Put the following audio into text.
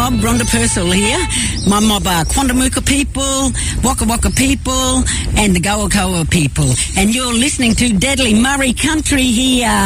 mob, Rhonda Purcell here. My mob are Quandamuka people, Waka Waka people, and the Goa Koa people. And you're listening to Deadly Murray Country here.